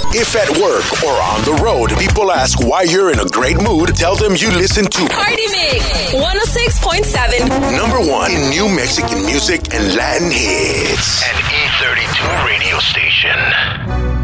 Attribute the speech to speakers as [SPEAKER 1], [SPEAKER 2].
[SPEAKER 1] If at work or on the road, people ask why you're in a great mood, tell them you listen to
[SPEAKER 2] Party Mix 106.7.
[SPEAKER 1] number one in new Mexican music and Latin hits.
[SPEAKER 3] An E32 radio station.